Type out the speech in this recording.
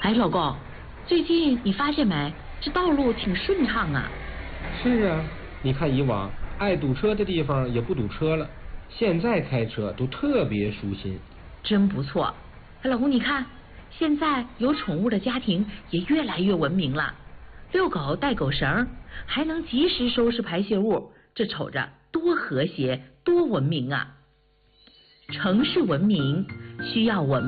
哎，老公，最近你发现没，这道路挺顺畅啊。 是啊，你看以往爱堵车的地方也不堵车了，现在开车都特别舒心。 真不错。哎，老公，你看，现在有宠物的家庭也越来越文明了，遛狗带狗绳，还能及时收拾排泄物，这瞅着多和谐，多文明啊！城市文明需要我们